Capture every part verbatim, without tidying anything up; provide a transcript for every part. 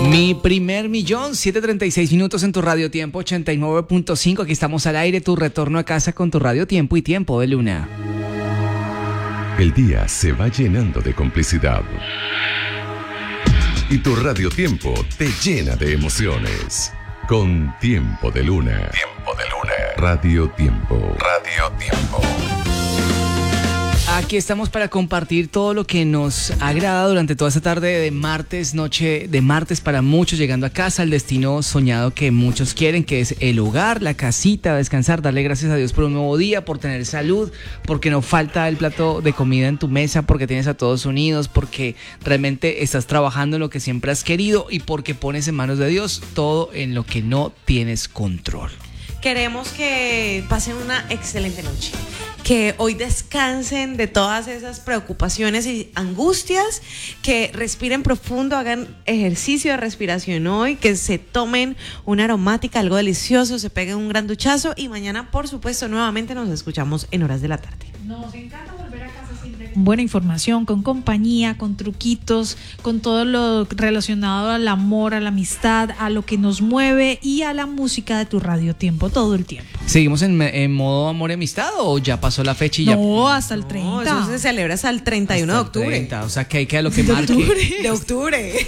Mi primer millón, siete treinta y seis minutos en tu Radio Tiempo ochenta y nueve punto cinco. Aquí estamos al aire, tu retorno a casa con tu Radio Tiempo y Tiempo de Luna. El día se va llenando de complicidad. Y tu Radio Tiempo te llena de emociones. Con Tiempo de Luna. Tiempo de Luna. Radio Tiempo. Radio Tiempo. Aquí estamos para compartir todo lo que nos agrada durante toda esta tarde de martes, noche de martes para muchos, llegando a casa, al destino soñado que muchos quieren, que es el hogar, la casita, descansar, darle gracias a Dios por un nuevo día, por tener salud, porque no falta el plato de comida en tu mesa, porque tienes a todos unidos, porque realmente estás trabajando en lo que siempre has querido y porque pones en manos de Dios todo en lo que no tienes control. Queremos que pasen una excelente noche, que hoy descansen de todas esas preocupaciones y angustias, que respiren profundo, hagan ejercicio de respiración hoy, que se tomen una aromática, algo delicioso, se peguen un gran duchazo y mañana, por supuesto, nuevamente nos escuchamos en horas de la tarde. Nos encanta volver a casa siempre con buena información, con compañía, con truquitos, con todo lo relacionado al amor, a la amistad, a lo que nos mueve y a la música de tu Radio Tiempo todo el tiempo. ¿Seguimos en, en modo amor y amistad o ya pasó la fecha y ya? No, hasta el treinta. No, eso se celebra hasta el treinta y uno de octubre. treinta, o sea que hay que a lo que de marque. Octubre. De octubre.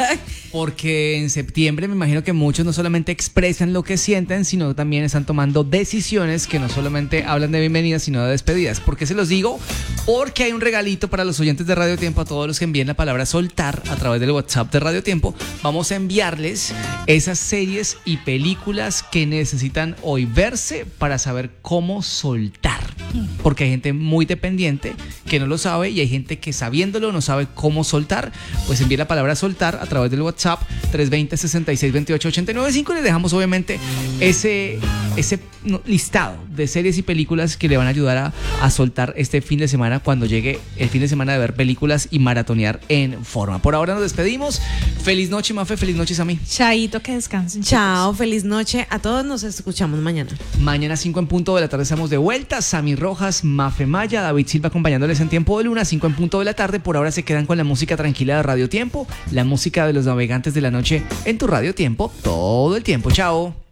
Porque en septiembre me imagino que muchos no solamente expresan lo que sienten, sino también están tomando decisiones que no solamente hablan de bienvenidas, sino de despedidas. ¿Por qué se los digo? Porque hay un regalito para los oyentes de Radio Tiempo, a todos los que envíen la palabra soltar a través del WhatsApp de Radio Tiempo. Vamos a enviarles esas series y películas que necesitan hoy verse para saber cómo soltar. Porque hay gente muy dependiente que no lo sabe y hay gente que sabiéndolo no sabe cómo soltar. Pues envíe la palabra soltar a través del WhatsApp tres dos cero, seis seis dos ocho, ocho nueve cinco y les dejamos obviamente ese, ese listado de series y películas que le van a ayudar a, a soltar este fin de semana cuando llegue el fin de semana de ver películas y maratonear en forma. Por ahora nos despedimos. Feliz noche, Mafe, feliz noche, Sammy. Chaito, que descansen. Chao, feliz noche a todos, nos escuchamos mañana. Mañana cinco en punto de la tarde estamos de vuelta. Sammy Rojas, Mafe Maya, David Silva acompañándoles en Tiempo de Luna, cinco en punto de la tarde. Por ahora se quedan con la música tranquila de Radio Tiempo, la música de los navegantes de la noche en tu Radio Tiempo todo el tiempo. Chao.